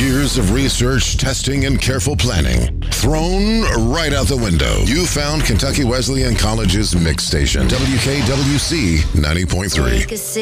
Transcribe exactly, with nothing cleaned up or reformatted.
Years of research, testing, and careful planning thrown right out the window. You found Kentucky Wesleyan College's mix station, W K W C ninety point three.